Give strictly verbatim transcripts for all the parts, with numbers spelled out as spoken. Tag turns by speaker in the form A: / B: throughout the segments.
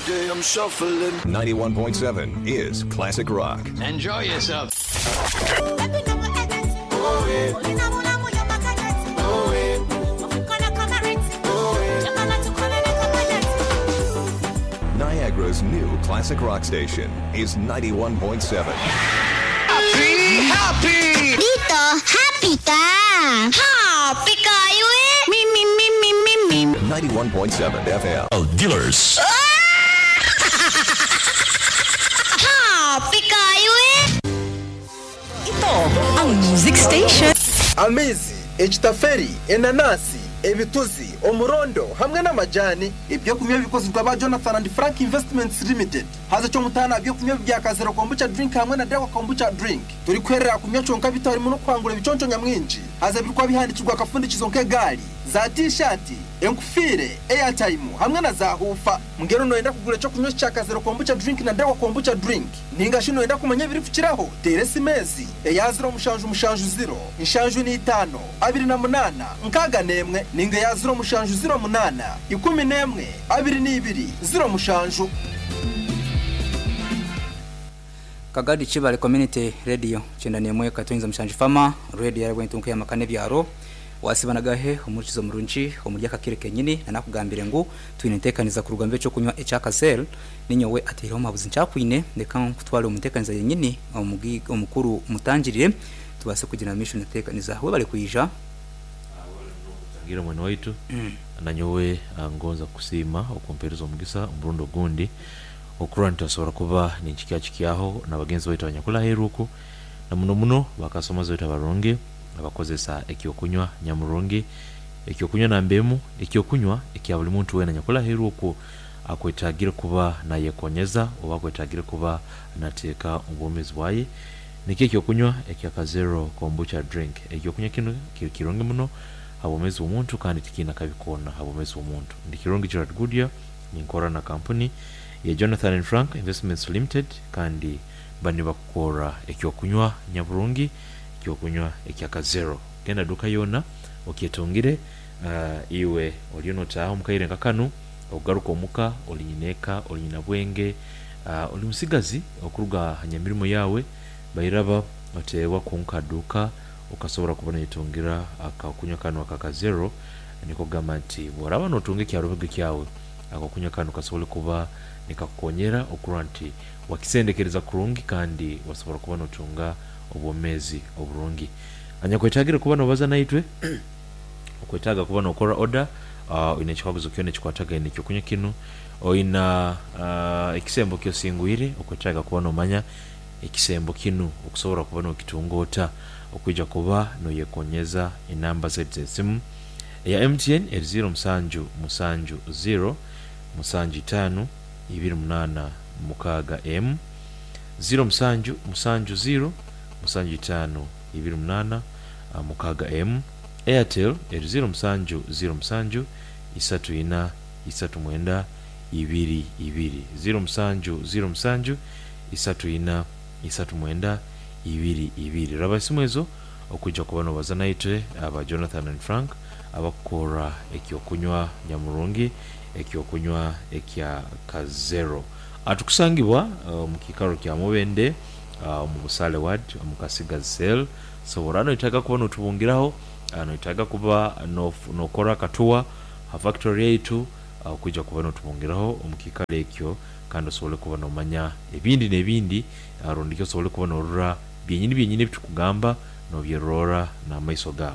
A: day I'm shuffling.
B: ninety-one point seven is Classic Rock.
C: Enjoy yourself.
B: Niagara's new Classic Rock station is ninety-one point seven.
C: Happy, happy.
D: Dito, happy ka. Happy kayo eh. Mi, mi, mi, mi, mi, mi.
B: ninety-one point seven F M.
E: Oh, dealers.
D: Happy kayo eh.
F: Ito ang music station.
G: Amezi, echitaferi, enanasi, ebituzi, umurondo hamwe n'amajani. Ibyo kunywa bikozwe ba Jonathan and Frank Investments Limited. Haza cyo mutana byo kunywa bya Kazero kombucha drink hamwe na Dawa kombucha drink. Turi kwerera kunywa cyonka bitari muno kwangura biconco nyamwinji. Haza birikwa bihandikirwa kafundikizo nk'egali za t-shirt, enkufire, airtime hamwe na za hufa. Mungero noenda kugura cyo kunywa cya Kazero kombucha drink na Dawa kombucha drink. Ninga shino enda kumanya biri kukiraho teresi mezi eyazira umushanju umushanju zero inshanju ni itano abiri na munana nkaga nemwe ninga yazira umushanju zero munana ikumi nemwe abiri ni ibiri zero mushanju.
H: Kagadi Chibale Community Radio chenda nemwe katonza mushanju fama radio yaragwe ntunku ya makane byaro wasibanagahe umucizo murunji umurya kakire kenyini nanakugambire ngo twinentekaniza ku rugambye cyo kunywa echakazel ninyowe atero mabuzi ncakwine ndeka kutwala umutekaniza yenyini umugi umukuru mutangirire tubase kugira mission tekaniza we bale kuyija
I: ngira mwana waitu mm. nanyowe ngonza kusima okumperezo mugisa Burundo gundi okuranta sora kuba ninchikya chikyaho nabagenzi baitu abanyakula heruko na muno muno bakasoma zoita baronge abakozesa ekyokunywa nyamurungi ekyokunywa nambemu ekyokunywa ekya buli muntu wena nyakola heruko akwetagira kuba naye konyeza oba akwetagira kuba nateka ubomezi bwaye niki ekyokunywa ekya Kazero kombucha drink ekyokunywa kino kironge muno abomezi omuntu kandi tikina kabikona abomezi omuntu ndikironge Gerard Goodyear ninkora na company ya Jonathan and Frank Investments Limited kandi bani bakora ekyokunywa nyaburungi kyokunywa ekya Kazero kenda duka yona okiyetongire uh, iwe oliono taho mukaire nkakanu ogaruka omuka olinyineka olinyina bwenge uh, oli musigazi okuruga hanyamirimo yawe bayiraba otewa kunkaduka okasobora kubona yetongira akakunywa kanu akakazero niko gamanti boraba notunge kyarobege kyawe akakunywa kanu kasobole kuba nikakonyera okuranti wakisendekereza kurungi kandi wasobora kubona otunga obwomezi oburungi anyakwetagira kubana obaza naitwe okwetaga kubana okora order uh, ine chikaguzo kyone chikwataga ine kyokunya kinu oina uh, ekisembo kyo singwire okwetaga kubana omanya ekisembo kinu okusobora kubana okitungota okwijja kuba no yekonyeza enamba zete simu ya M T N zero zero musanju musanju zero musanju tano ibiri munana mukaga M zero musanju musanju zero musanju tano ibiri munana mukaga M Airtel zero musanju zero musanju isatu ina isatu mwenda ibiri ibiri zero musanju zero musanju isatu ina isatu mwenda ibiri ibiri rabasimwezo okujja kubano bazanaitwe aba Jonathan and Frank abakora ekyokunywa nyamurungi ekyokunywa ekya Kazero atukusangibwa uh, mukikaro kya Mubende uh, mu Busale ward mu Kasiga cell so borano itaka kubona utubungiraho ano itaka kuba no nokora katuwa ha factory yetu uh, kujja kubona utubungiraho omukikaro ekyo kandi sobole kubona omanya ebindi nebindi arondikyo sobole kubona orura byenyini byenyini bitukugamba no byerora na maiso gawo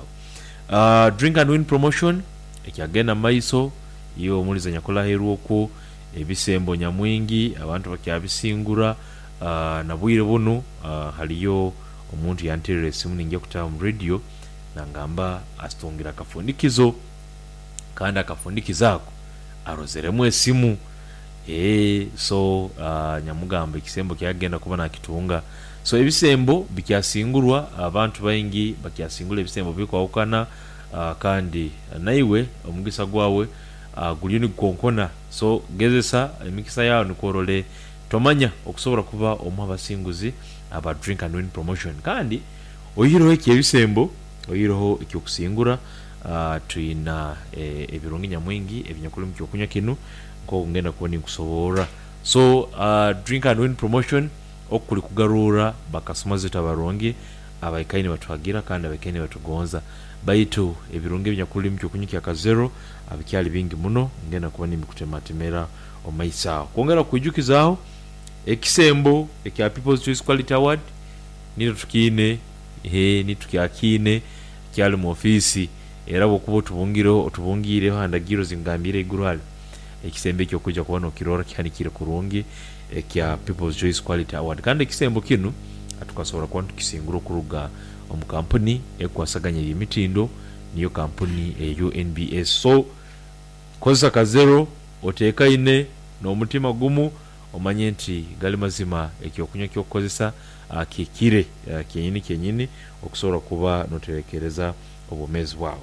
I: uh, drink and win promotion ekyagenda maiso iyo muliza nyakola heruko ebisembo nyamwingi abantu bakyabisingura uh, na bwire buno uh, haliyo omuntu yanterere simu ninge kutawa mu radio nangamba astongira kafundikizo kandi akafundikizako arozeremu esimu eh so uh, nyamugamba ikisembo kyagenda kuba nakitunga so ebisembo bikyasingurwa abantu bayingi bakyasingula ebisembo biko awukana uh, kandi uh, naiwe omugisa gwawe uh, gulioni konkona so gezesa emikisa yawo nikorole tomanya okusobora kuba omu abasinguzi aba drink and win promotion kandi oyiroho ekibisembo oyiroho ekyokusingura uh, tuina e, ebirungi nyamwingi ebinyakulu mukyokunya kinu ko ngenda kubona nkusobora. So uh, drink and win promotion okuli kugarura bakasumaze tabaronge abayikaine batwagira kandi abayikaine batugonza baitu ebirunge byakuli mcyo kunyiki akazero abikyali bingi muno ngenda kubona imikutematemera omaisa kongera kujukizaho ekisembo ekya People's Choice Quality Award nito tukine he nitukyakine kyali mu office era bokubo tubungiro otubungire handagiro zingambire igurwali ekisembe kyo kuja kubona okirora kyanikire kurungi ekya People's Choice Quality Award kandi ekisembo kinu atukasobora kwantu kisinguro kuruga omu company ekwasaganya yimitindo niyo company e U N B S. So koza kazero oteka ine no mutima gumu omanye nti gali mazima ekyokunya kyokozesa akikire kyenyini kyenyini okusobora kuba noterekereza obumezi bwawo.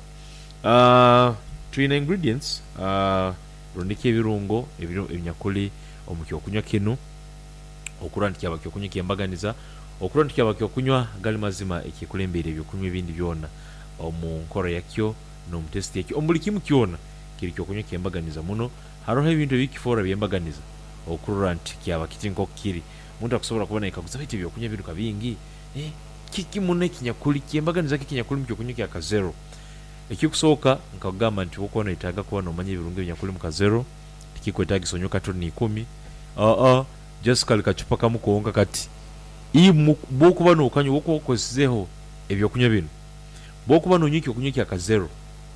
I: Uh, twina ingredients uh, rondike ebirungo ebiro ebinyakuli omukyokunya kinu okurandikya bakyokunya kyembaganiza okurandikya bakyokunywa gali mazima ekikulembere ebyokunywa ebindi byona omu nkora yakyo no mutesti yakyo omuli kimu kyona kiri kyokunywa kyembaganiza muno haroho ebintu ebikifora byembaganiza okuranti kyaba kitinko kiri muntu akusobora kubona ikaguza bite byokunywa bintu kabingi eh kiki muno kinyakuli kyembaganiza kinyakuli mukyokunywa kya kazero ekikusoka nkagamba nti wokona itaga kuba no manye birungo byakuli mu kazero tikikwetaga sonyoka toni kumi ah ah just kalika chupa kamukonga kati iyi bokuba no kanyo woko kozeho ebyokunywa bino bokuba no nyiki okunywa kya kazero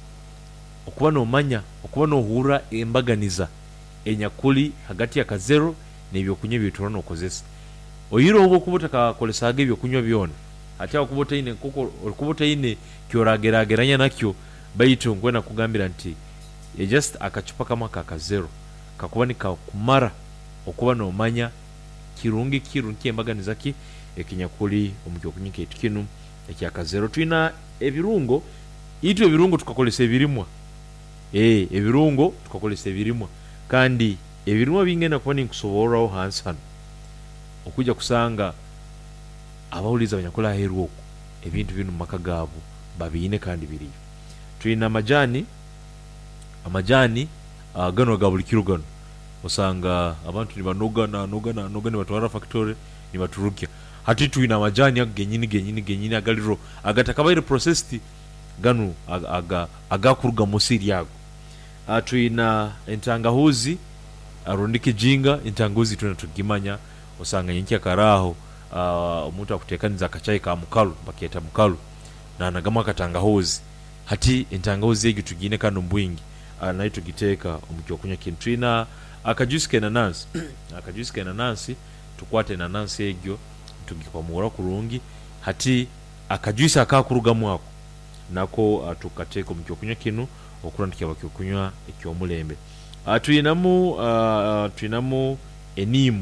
I: okuba no manya okuba no hura embaganiza enyakuli hagati ya kazero nebyokunywa bitura no kozesa oyiro obo kubota ka kolesaga ebyokunywa byona ati akubota ine koko okubota ine kyoragerageranya nakyo baitu ngwena kugambira nti e just akachupa kama ka kazero kakubanika kumara okuba no manya kirungi kirungi embaganiza ki ekinyakuli omukyokunyika etukinu ekya kazero. Twina ebirungo itu ebirungo tukakolesa ebirimwa eh ebirungo tukakolesa ebirimwa kandi ebirimwa bingena kuba ninkusobora hansano okuja kusanga abawuliza abanyakola heruko ebintu binu makagabu babine kandi biri. Twina majani amajani uh, gano gabulikiro gano osanga abantu ni banoga na noga na noga ni batwara factory ni baturukia hati twina majani agenyini genyini genyini agaliro agatakabaire processed gano aga agakuruga musiri yago. Uh, twina entangahuzi arondike jinga entangahuzi twina tugimanya osanga nyinkya karaho uh, omuntu akutekaniza akachai ka mukalu baketa mukalu na nagama katangahuzi hati entangahuzi egi tugine kano mbwingi uh, nayo tugiteka omukyokunya kintrina akajuice na nansi akajuice na nansi tukwate na nansi egyo tugikwamura kurungi hati akajuice akakuruga mwako nako uh, tukateka omukyokunya kinu okurandikya bakyokunywa ekyomulembe. Uh, tuyinamu uh, tuyinamu enimu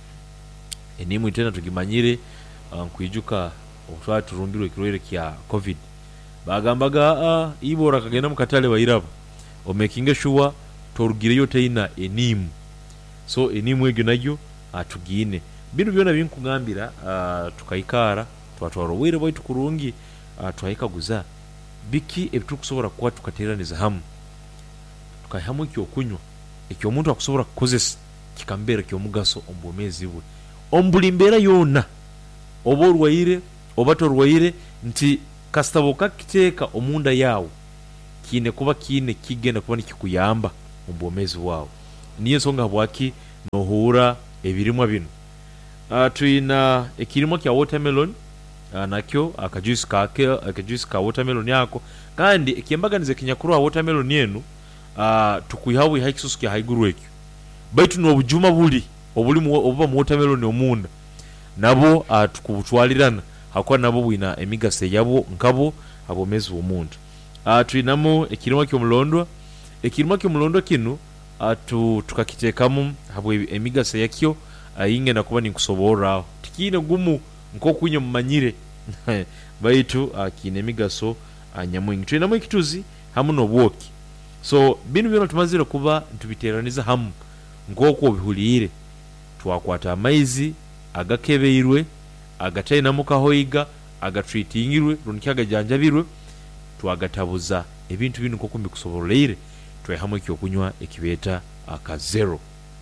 I: enimu itena tugimanyire uh, nkwijuka otwa turumbirwe kirwere kya covid bagambaga uh, ibora kagenda mukatale bayirabo o making sure torugire yote ina enimu. So enimu egyo nagyo atugine bino byona binkugambira uh, tukaikara twatwaro wire boy tukurungi uh, twayikaguza biki ebitukusobora kwa tukateraniza hamu tukahamu ikyo kunywa ikyo omuntu akusobora kukozesa kikambera kyo mugaso ombomezi bwe ombulimbera yona oborwaire obatorwaire nti kastaboka kiteka omunda yawo kine kuba kine kigenda kuba nikikuyamba ombomezi wawo niyo songa bwaki nohura ebirimwa bino. Uh, tuina ekirimo kya watermelon uh, nakyo akajuice ka akajuice ka watermelon yako kandi ekiyembaganize kinyakuru wa watermelon yenu uh, tukuihawe haikisusu kya haiguru ekyo baitu no bujuma buli obuli mu obuba mu watermelon omunda nabo uh, tukubutwalirana hakwa nabo bwina emigase yabo nkabo abomezi omuntu. Uh, tuinamo ekirimo kyo mulondwa ekirimo kyo mulondwa kinu atu tukakitekamu habwe emigase yakyo ayinge nakuba ninkusobora tikine gumu nko kunyo mmanyire baitu akine migaso anyamwingi twina mu kituzi hamu no bwoki. So binu byona tumazire kuba ntubiteraniza hamu ngoko bihulire twakwata amaizi agakebeirwe agataina mukahoiga agatreatingirwe runikyaga janjabirwe twagatabuza ebintu binu nko kumbi kusoborere twe hamu kyo kunywa ekibeta aka zero.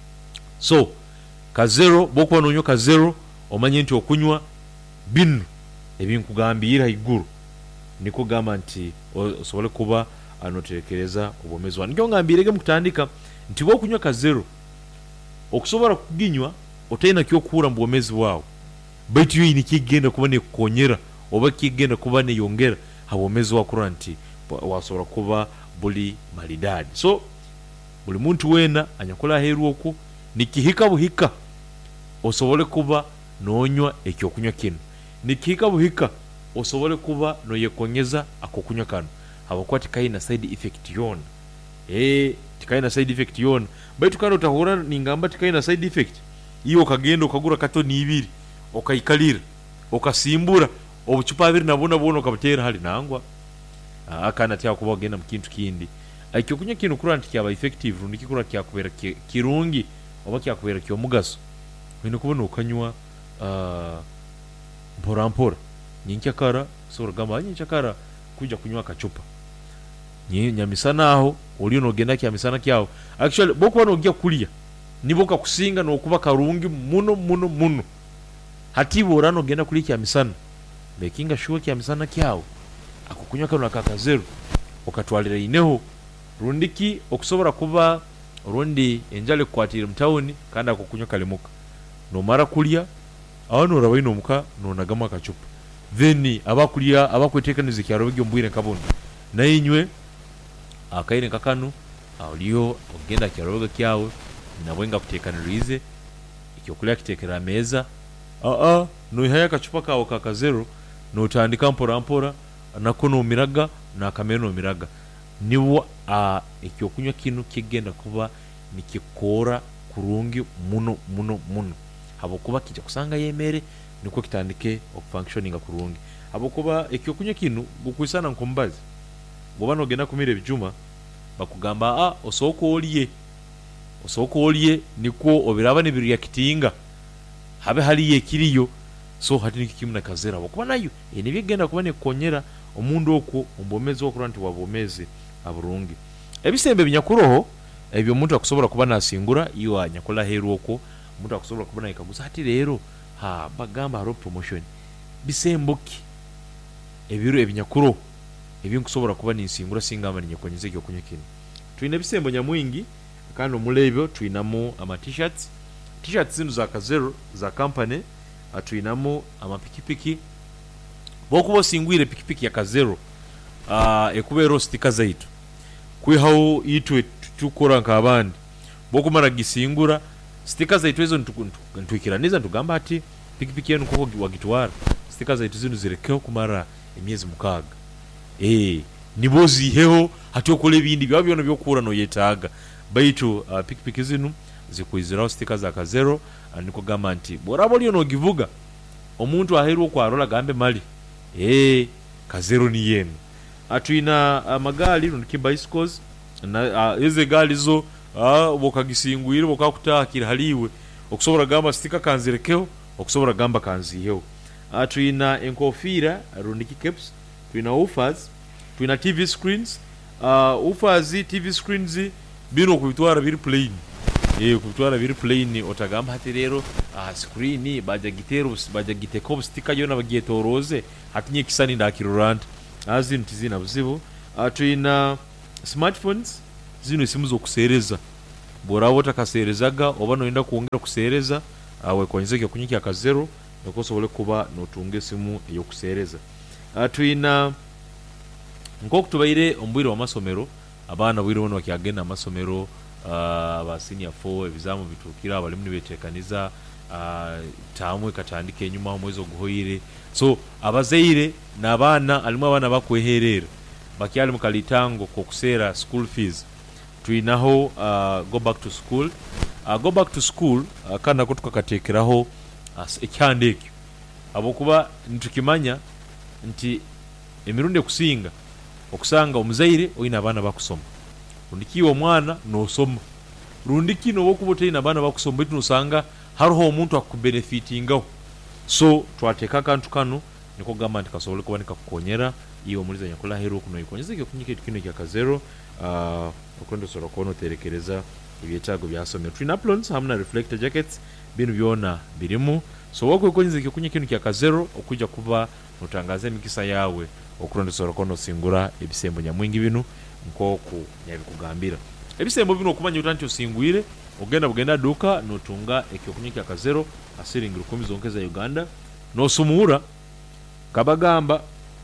I: So ka zero bokuba nonywa ka zero omanye nti okunywa bino ebinkugambira iguru niko gamba nti osobole kuba anotekereza obwomezi wano. Njo ngambirege mukutandika nti bokunywa ka zero okusobola kuginywa otayina kyo kuura mu bwomezi bwawe, baitu yo inikigenda kuba ne kukonyera oba kigenda kuba ne yongera habwomezi wakura nti wasobola kuba buli malidadi. So buli muntu wena anyakola heru oku nikihika buhika osobole kuba nonywa ekyo kunywa kino, nikihika buhika osobole kuba no yekonyeza akokunywa kano habakuwa tikaina side effect yona. Eh tikaina side effect yona baitu kano tahura ningamba tikaina side effect iyo okagenda okagura katoni ibiri okayikalira okasimbura obucupa abiri nabona bona okabutera hali nangwa akana tya kuba genda mukintu kindi akyo kunywa kino kuranti kyaba effective rundi kura kyakubera kirungi oba kyakubera kyo mugaso bino kubona okanywa uh, mpora mpora nyinkakara sora gamba nyinkakara kuja kunywa kachupa nyi nyamisana aho oli no genda kyamisana kyawo actually boko no gya kulia niboka kusinga no kuba karungi muno muno muno hatibo rano genda kulia kyamisana makinga sure kyamisana kyawo akukunywa kano kaka zero okatwalira ineho rundiki okusobora kuba rundi enjale kwatira mtawuni kandi akukunywa kalemuka no mara kulia awano rabaino muka no nagama kachupa then abakulia abakwetekaniza kyaro bigyo mbwire kabone nayinywe akaire kakanu auliyo ogenda kyaro kyawe nabwenga kutekanirize ikyokulia kitekera meza a a no haya kachupa kawo kaka zero no tandika mpora mpora nakono miraga na kameno miraga niwo a ikyokunywa kinu kigenda kuba nikikora kurungi muno muno muno habokuba kija kusanga yemere niko kitandike okufunctioninga kurungi habokuba ekyokunywa kinu gukwisana nkombazi goba no genda kumire bijuma bakugamba a osoko oliye osoko oliye niko obiraba ne biri yakitinga habe haliye kiriyo so hati nikimuna kazera bokuba nayo ene bigenda kuba ne konyera omundu okwo ombomezi okuranti wabomezi aburungi ebisembe binyakuroho ebyo omuntu akusobora kuba nasingura iyo anyakola heru okwo omuntu akusobora kuba nayikaguza ati rero ha bagamba haro promotion bisemboki ebiro ebinyakuro ebyo nkusobora kuba ninsingura singamba ninyekonyeze kyo kunyekino tuine bisembo nyamwingi kandi omulebyo tuinamo ama t-shirts t-shirts zinu za kazero za company atuinamo ama pikipiki bokubo singwire pikipiki ya kazero ah uh, ekubero sticker zaitu kwihawo itwe tukora nkabandi bokumara gisingura sticker zaitu ezo ntwikiraniza ntugamba ati pikipiki yenu koko wagitwara sticker zaitu zinu zirekeo kumara emyezi mukaga eh nibozi heho hatokole bindi byabyo byo kura no yetaga baitu uh, pikipiki zinu zikuiziraho sticker za kazero niko gamba nti borabo lyo no givuga omuntu aheru kwa rola gambe mali eh kazero ni yenu atuina uh, magali runki bicycles na uh, eze gali zo uh, bokagisingwire bokakutakira haliwe okusobora gamba sticker kanzirekeho okusobora gamba kanziheho atuina enkofira runiki caps tuina ufas tuina T V screens uh, ufas T V screens bino kubitwara biri plain eh kubitwara biri plain otagamba hati rero uh, screen baja gitero baja giteko sticker yona bagietoroze hatinye kisani ndakirurant azin tizina buzibu atuina smartphones zino simu zo kusereza borabo takaserezaga oba no inda kuongera kusereza awe konyezeke kunyiki akazero nokosobole kuba notunge simu eyo kusereza atuina ngoko tubaire ombwiro wa masomero abana bwire wono kyagenda amasomero aba senior four ebizamu bitukira abali muni betekaniza tamwe katandike nyuma omwezo guhoyire so abazeire nabana alimwe abana bakweherera bakyali mukalitango kokusera school fees tuinaho uh, go back to school uh, go back to school uh, kana kutuka katekeraho as ekyandeke abokuba ntukimanya nti emirunde kusinga okusanga omuzaire oyina abana bakusoma rundikiwo omwana no soma rundiki no bokubote ina abana bakusoma bitu nosanga hariho omuntu akubenefitingaho so twateka kantu kanu niko gamba nti kasobole kuba nikakukonyera iyo muliza nyakola hero kuno ikonyeze kyo kunyike kino kya kazero uh okondo soro kono terekereza ebyetaago byasomero tulina aprons hamwe na reflector jackets bino byona birimu so wakwekonyiza ekyokunywa kino kya kazero okujja kuba notangaza emikisa yawe okulondesora kono singura ebisembo nyamwingi bino nkoku nyabikugambira ebisembo bino okumanya utanti osingwire ogenda bugenda duka notunga ekyokunywa kya kazero asiringi lukumi zonke za Uganda no sumura kabagamba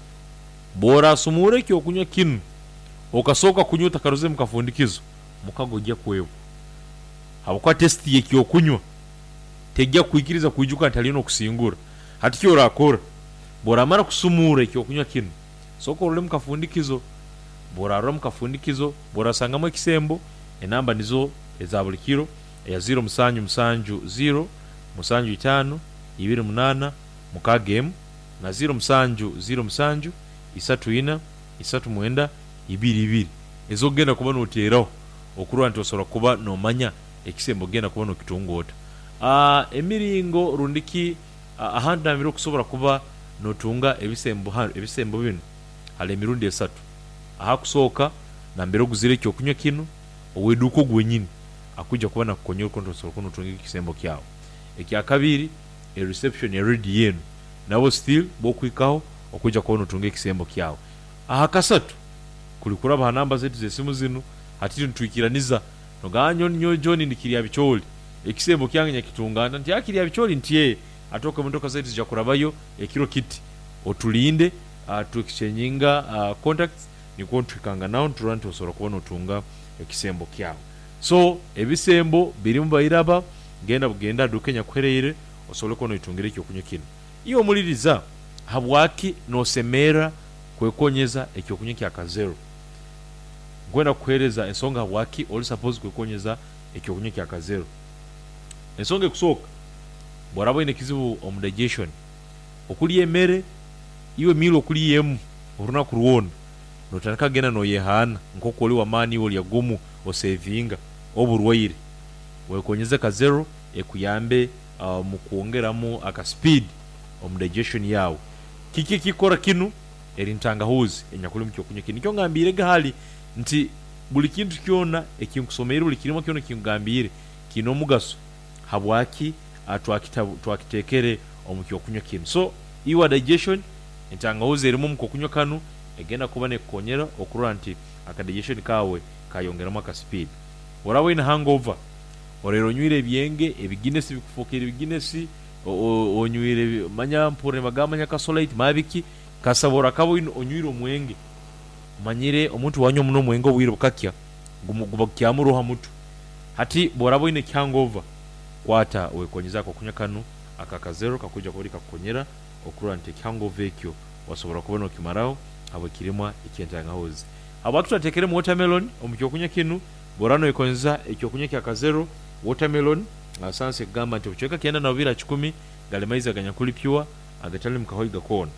I: bora sumura ekyokunywa kino okasoka kunyuta karoze mukafundikizo mukagojja kwewo habukwa test yekyokunywa tejja kuikiriza kuijuka ntalino kusingura hati kyora akora bora mara kusumura ekyokunywa kino soko role mukafundikizo bora role mukafundikizo bora sangamo ekisembo enamba nizo ezabuli kiro ya zero musanju musanju zero musanju itano ibiri munana mukagem na zero musanju zero musanju isatu ina isatu mwenda ibiri ibiri ezogenda kuba noteraho okurwa nti osora kuba nomanya ekisembo genda kuba nokitungota ah emiringo rundiki uh, ahantu namiro kusobora kuba notunga ebisembo hano ebisembo bino hale mirundi esatu aha kusoka na mbere guzire cyo kunywa kino oweduko gwenyini akujja kuba na kukonyo konto osora kuno tunga ekisembo kyao ekya kabiri e reception ya ready yenu nabo still bokwikaho okujja kuba notunga ekisembo kyao aha kasatu kulikura ba namba zetu zesimu zino hatiri ntwikiraniza noganyo nyo John ndikiriya bicholi ekisembo kyange nyakitungana nti akiriya bicholi ntiye atoka mundoka zetu zija kurabayo ekiro kiti otulinde uh, tu exchanginga uh, contacts ni kontwikanga now turanti osora kubona otunga ekisembo kyao so ebisembo biri mubayiraba genda bugenda dukenya kwereere osole kono itungire ekyo kunywa kino iyo muliriza habwaki no semera kwekonyeza ekyo kunywa kya kazero gwenda kuhereza ensonga waki oli suppose kwekonyeza ekyo kunywa kya kazero ensonga kusoka borabo ine kizibu omudigestion okuli emere iwe milo okuli yemu oruna kuruona notanaka gena no yehana nkoko oli wamani oli yagumu osevinga oburwaire wekonyeza kazero ekuyambe uh, mukuongeramo aka speed omudigestion yawo kiki kikora kinu erintanga huzi enyakuli mukyo kunywa kinu kyo ngambire gahali nti buli kintu kyona ekinkusomera buli kirimo kyona kingambire kino mugaso habwaki atwakita twakitekere omukyo kunywa kinu so iwa digestion entanga huzi erimo mukyo kunywa kanu egenda kuba ne konyera okurura nti aka digestion kawe kayongeramo aka speed orawe ina hangover orero nywire ebyenge ebiginesi bikufokera ebiginesi onywire manya mpore magamanya kasolite mabiki kasabora kabo onywire omwenge manyire omuntu wanyo muno mwengo obwire bukakya gumuguba kyamuroha mutu hati borabo ine hangover kwata wekonyeza ko kunya kanu akakazero kakuja kuri kakonyera okurura nti hangover ekyo wasobora kubona okimaraho abo kirimwa ikyentanga hozi abo tutatekere mu watermelon omukyo kunya kinu borano ekonyeza ekyo kunya kya kazero watermelon asanse gamba nti uchoka kienda na ubira kikumi gale maize aganya kuli pure agatali mkahoiga kona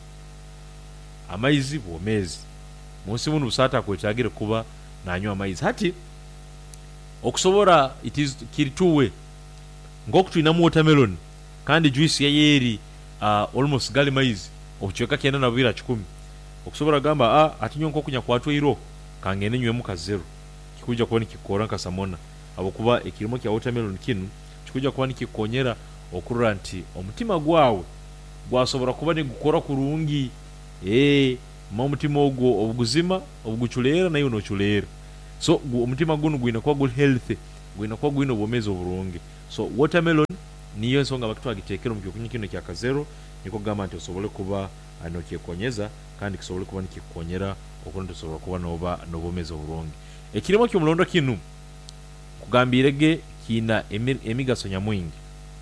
I: amaizi bomezi munsi bunu busata kwetagire kuba nanywa amaizi hati okusobora it is kirituwe ngokutwina mu watermelon kandi juice ya yeri uh, almost gale maize uchoka kienda na ubira kikumi okusobora gamba ah atinyo nkokunya kwatwe iro kangene nywe mu kazero kikuja kubona kikora kasamona abo kuba ekirimo kya watermelon kinu kikuja kuba nikikonyera okurura nti omutima gwawe gwasobora kuba ni gukora kurungi eh mu mutima ogwo obuguzima obuguchulera nayo no chulera so omutima guno gwina kwa good health gwina kwa gwino bomezi oburungi so watermelon niyo nsonga bakitwagitekera mu kyokunywa kino kya kazero niko gamba nti osobole kuba ano kyekonyeza kandi kisobole kuba nikikonyera okuronda osobora kuba noba nobomezi oburungi ekirimo ky'omulondo kinu kugambirege kina emigaso nyamwingi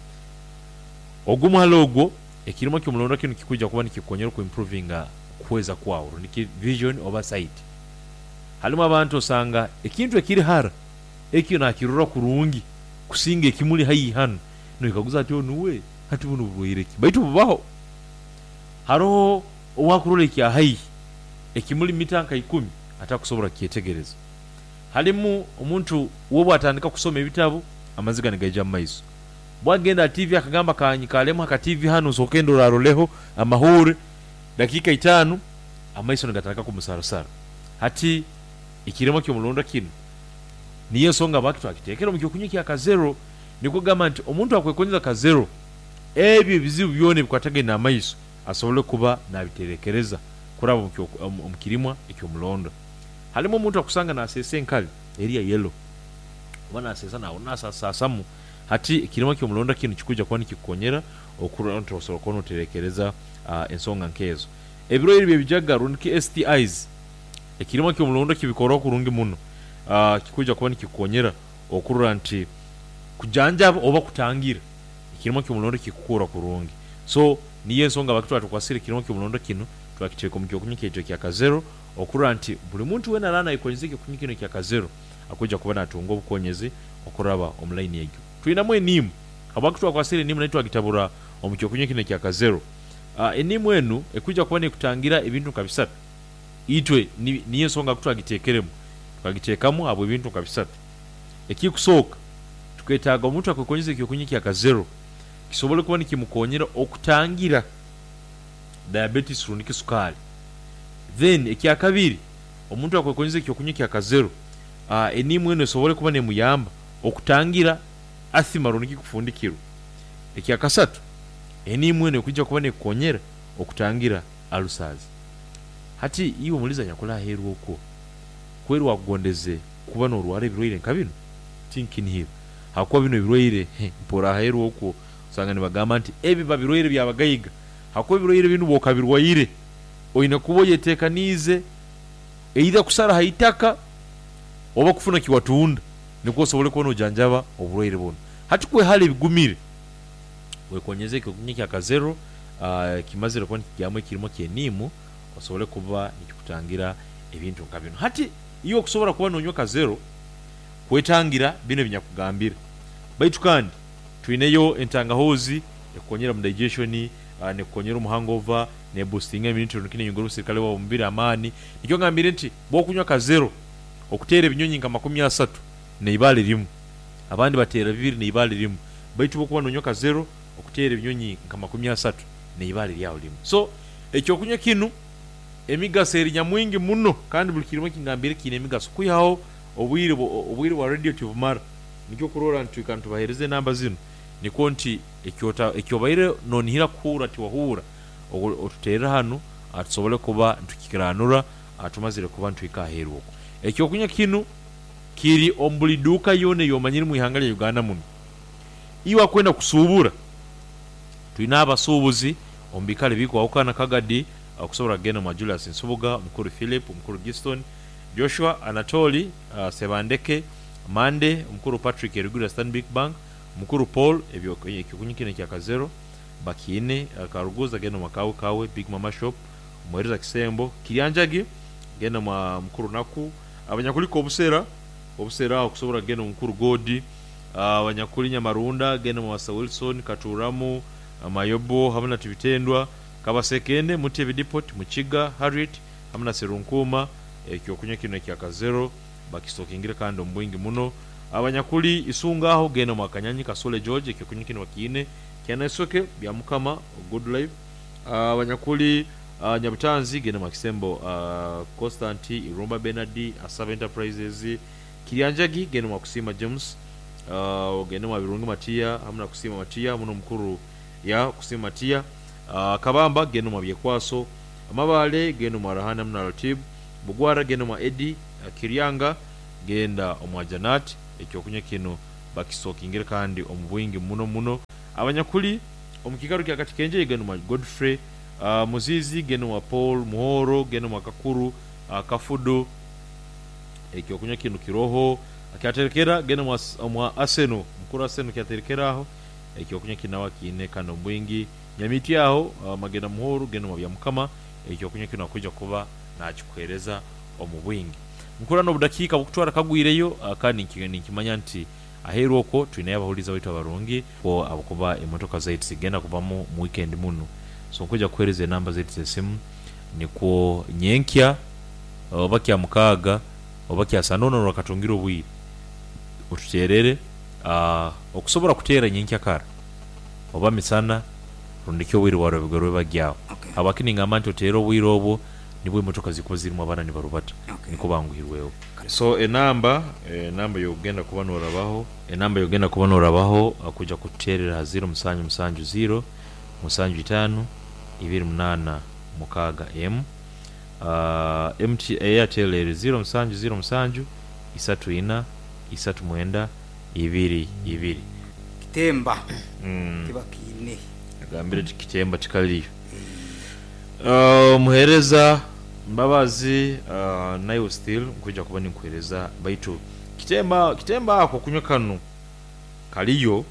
I: ogumuhalogo ekirimo ky'omulondo kinu kikuja kuba nikikonyera ku improvinga kuweza kwawo niki vision oversight halima abantu osanga ekintu ekiri hara ekyo nakirura kurungi kusinga ekimuli hayi hano no ikaguza ati onuwe hati buno bwoyireki baitu bubaho haro owakurule kya hayi ekimuli mitanka ikumi atakusobora kyetegereza halimu omuntu wobo atandika kusoma ebitabo amaziga negaja maiso bwagenda T V akagamba kanyikalemu aka T V hano sokendo raroleho amahuri dakika itanu amaiso negatandika kumusarasara hati ikirimo kyo mulondo kino niyo songa baki twakitekera mu kyokunywa kya kazero niko gamba nti omuntu akwekonyeza kazero ebyo ebizibu byone bikwatagenda amaiso asobole kuba nabiterekereza kuraba mu kirimwa eky'omulondo. Halimu omuntu akusanga nasesa enkali eriya yellow oba nasesa nawo nasasasamu hati ekirimwa ky'omulondo kino kikuja kuba nikikukonyera okuraba nti osobola kuba noterekereza uh, ensonga nkezo. Ebirwaire bye bijagaro niki S T Is ekirimwa ky'omulondo kibikora okurungi muno uh, kikuja kuba nikikukonyera okurura nti kujanjaba oba kutangira ekirimwa ky'omulondo kikukura kurungi. So niyo ensonga bakitwala tukwasira ekirimwa ky'omulondo kino twakiteeka mu kyokunywa ekyo kya kazero okurura nti buli muntu wena rana ikonyeze ekyokunywa kino kya kazero akuja kuba natunga obukonyezi okuraba omulaini egyo. Tulinamu enimu abakitwala kwasira enimu naitwa gitabura omu kyokunywa kino kya kazero. Uh, enimu enu ekuja kuba nekutangira ebintu kabisatu itwe niyo ni ensonga kutwa gitekeremu twagiteekamu abo ebintu kabisatu. Ekikusooka tuketaaga omuntu akwekonyeza ekyokunywa kya kazero kisobole kuba nikimukonyera okutangira diabetes runiki sukali. Then ekya kabiri omuntu akwekonyeza ekyokunywa kya kazero uh, enimu eno esobole kuba nemuyamba okutangira asthma runiki kufundikiro. Ekya kasatu enimu eno ekuja kuba nekukonyera okutangira ulcers. Hati iwe muliza nyakula heru okwo kweru wagondeze kuba n'olwala ebirwaire nka bino tinkini hiyo hakuba bino ebirwaire mpora heru okwo usanga ne bagamba nti ebi babirwaire byabagayiga hakuba ebirwaire bino bokabirwaire oyina kuba yetekanize either kusara haitaka oba kufuna kiwatunda niko osobole kuba nojanjaba obulwaire buno. Hati kwe hali bigumire wekonyeze ekyokunywa kya kazero uh, kimazire kuba nikigyamu ekirimo ky'enimu osobole kuba nikikutangira ebintu nka bino. Hati iyo okusobola kuba nonywa kazero kwetangira bino binyakugambira baitu kandi tuineyo entangahozi ekukonyera mu digestion uh, nekukonyera mu hangover ne boosting immunity runiki nyongera usirikale wa mubiri amani. Nikyo ngambire nti bokunywa kazero okuteera ebinyonyi nka makumi asatu ne ibali limu abandi bateera bibiri ne ibali limu baitu bokuba nonywa kazero okuteera ebinyonyi nka makumi asatu ne ibali lyawo limu. So ekyokunywa kinu emigaso erinya mwingi muno kandi buli kirimo kingambire kine emigaso kuyaho obwire obwire wa radioactive mara nikyo kurora ntu kantu bahereze namba zino niko nti ekyota ekyobaire nonihira kura ti wahura otuteera hano atusobole kuba ntukikiranura atumazire kuba ntuika heru okwo. Ekyokunywa kinu kiri ombuli duka yone yomanyiri mu ihanga lya Uganda muno iwa kwenda kusubura tuina abasubuzi ombikale biko awukana kagadi okusobora gena mu Julius Nsubuga mukuru Philip mukuru Giston Joshua Anatoli uh, Sebandeke Mande mukuru Patrick Erigura Stanbic Bank mukuru Paul ebyo ekikunywa kine kya kazero bakine uh, karuguza gena makawe kawe Big Mama Shop mwereza kisembo kiryanjagi gena mu mukuru naku abanyakuliko obusera obusera okusobora gena mukuru Godi abanyakuli uh, Nyamarunda gena mu Wasa Wilson Katuramu Mayobo hamna tibitendwa kabasekende mutebe depot mukiga Harriet hamna serunkuma ekyokunywa kino kya kazero bakistokingira kandi ombwingi muno abanyakuli isunga aho gena mwakanyanyi Kasole George ekyokunywa kino wakine kyanasoke bya mukama good life abanyakuli uh, Nyabutanzi gena mwakisembo uh, Constanti Iromba Benadi Asava Enterprises Kiryanjagi gena mwakusima James uh, gena mwabirungu Matia hamna kusima Matia muno mkuru ya kusima Matia uh, Kabamba geno mwa byekwaso Amabale geno mwa Rahana mna Ratib Bugwara geno mwa Edi uh, Kiryanga genda omwa Janat ekyokunywa kino bakisokingira kandi omubwingi muno muno abanyakuli omukikaru kya katikenje geno mwa Godfrey uh, Muzizi geno mwa Paul Muhoro geno mwa Kakuru uh, Kafudo ekyokunywa kino Kiroho akyaterekera geno mwa, mwa Aseno mkuru Aseno kyaterekera aho ekyokunywa kinawa kine kandi ombwingi Nyamiti aho uh, magenda muhoro geno mwa byamukama ekyokunywa kino akuja kuba nakikwereza omubwingi mukura no budakika bukutwara kagwireyo uh, kandi nkimanya nti aheru oko twine abahuliza witu abarungi ko abakuba emotoka zaiti sigenda kubamo mu weekend muno so nkuja kwereza namba zaiti zesimu niko nyenkya obakya uh, mukaga obakya sanono rakatungira obwire otuterere uh, okusobora kutera nyenkya kara oba misana rundikyo wiri waro bigoro bagyawo okay. Abakini ngamanti otero wiro obo nibwo motoka zikuba zirimo abana ni barubata
H: Okay.
I: niko banguhirweho so enamba enamba yogenda kuba norabaho enamba yogenda kuba norabaho akuja kuterera zero musanju musanju zero musanju itano ibiri munana mukaga m uh, M T Airtel zero musanju zero musanju isatu ina isatu mwenda ibiri ibiri
H: kitemba
I: mm.
H: kiba kine
I: agambire kitemba tikaliyo uh, muhereza mbabazi uh, nayo still kuja kuba ninkuhereza baitu kitemba kitemba ako kunywa kanu kaliyo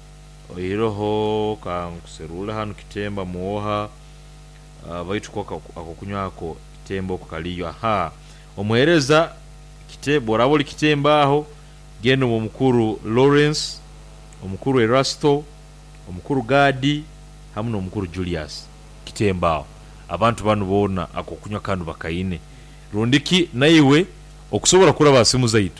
I: oyiroho kankuserula hano kitemba muoha uh, baitu kwa ako kunywa ako kitemba ko kaliyo aha omuhereza kitemba oraboli kitemba aho gendo mu mukuru Lawrence omukuru Erasto omukuru Gadi hamwe n'omukuru Julius kitemba aho abantu banu bona ako kunywa kandu bakayine rundiki naiwe okusobora kuraba simu zaitu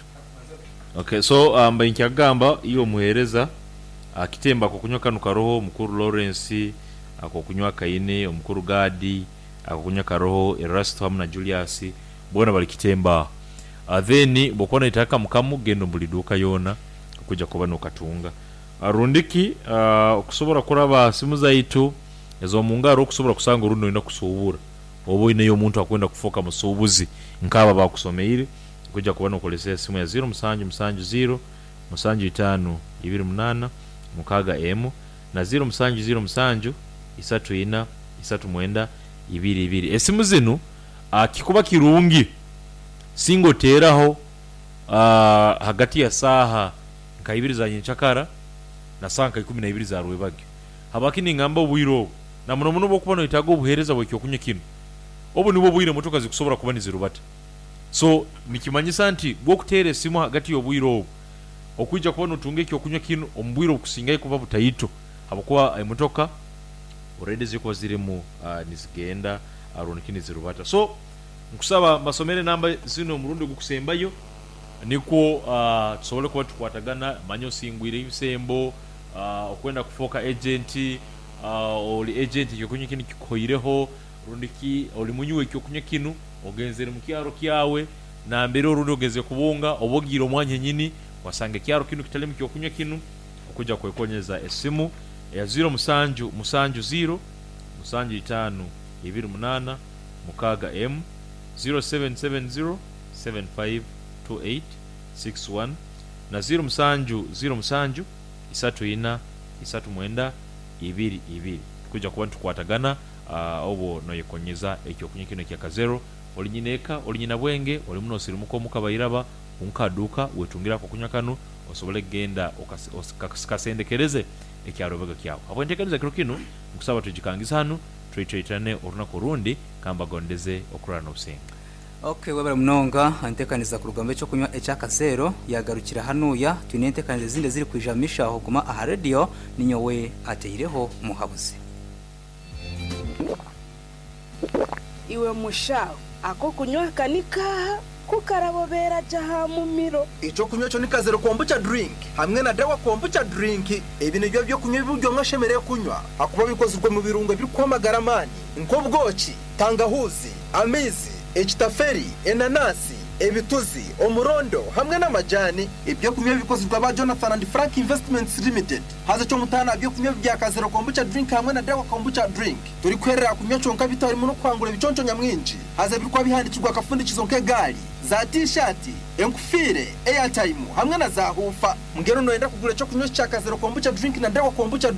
I: okay so amba um, inkyagamba iyo muhereza akitemba ako kunywa kanu karoho mukuru Lawrence ako kunywa kayine omukuru Gadi ako kunywa karoho Erasto hamwe na Julius bona bali kitemba uh, then bokona itaka mukamu gendo mbuliduka yona kuja kuba no katunga uh, rundiki uh, okusobora kuraba simu zaitu ezo mungaro okusobora kusanga runo ina kusubura obo ine yo muntu akwenda kufoka musubuzi nkaba bakusomeire kuja kubona okolesea simu ya zero musanju musanju zero musanju itano ibiri munana mukaga m na zero musanju zero musanju isatu ina isatu mwenda ibiri ibiri esimu zinu akikuba kirungi singo teraho uh, hagati ya saha nka ibiri za nyichakara na sanka ikumi na ibiri za rwebagyo habakini ngamba obwiro na muno muno bokubano itago obuhereza bwekyo kunye kino obo nibo bwire motoka zikusobora kuba nizirubata so nikimanyisa nti bwokutere simu hagati y'obwiro okujja kubona otunge kyo kunywa kino ombwiro okusingaye kuba butayito habakuwa emotoka already ziko ziri mu uh, nizigenda aronikini zirubata so nkusaba masomere namba zino murundi gukusembayo niko uh, tusobole kuba tukwatagana manyo singwire ibisembo uh, okwenda kufoka agent uh, oli agent kyo kunywa kino kikoyireho rundiki oli munyuwe kyo kunywa kino ogenzere mu kyaro kyawe na mbere orundi ogeze kubunga obogiro mwanye nyini wasange kyaro kino kitale mu kyo kunywa kino okuja kwekonyeza esimu ya zero musanju musanju zero musanju itano ibiri munana mukaga m zero seven seven zero seven five two eight six one na zero musanju zero musanju isatu ina isatu mwenda ibiri ibiri kuja kuba tukwatagana uh, obo no yekonyeza ekyo kunyikino kya kazero olinyineka olinyina bwenge oli muno sirimuko mukabayiraba unkaduka wetungira ko kunywa kanu osobole genda okasendekereze ekyarobega kyawo abontekereza kiro kino nkusaba tujikangisa hano twitwitane orunako rundi kamba gondeze okurana obusenga.
H: Okay, webara mnonga antekaniza ku rugambo cyo kunywa ecyakasero yagarukira hanuya tunentekanize zinde ziri kwijamisha aho kuma aha radio ninyowe ateireho muhabuzi
A: iwe mushaho ako kunywa kanika kukarabobera jaha mumiro
G: ico kunywa cyo nikazero kombucha drink hamwe na dawa kombucha drink ibi nibyo byo kunywa ibiryo mwashemereye kunywa akuba bikozwe mu birungo biri kwamagara mani nkobwoki tangahuzi amizi echitaferi enanasi ebituzi omurondo hamwe n'amajani ibyo kunywa bikozwe ba Jonathan and Frank Investments Limited haza cyo mutana byo kunywa bya kazero kombucha drink hamwe na dawa kombucha drink turi kwerera kunywa chonka bitari mu kwangura biconco nyamwinji haza birikwa bihandikirwa akafundikizo nke gari za t-shirt enkufire airtime hamwe na za hufa mugero no enda kugura cyo kunywa cya kazero kombucha drink na dawa kombucha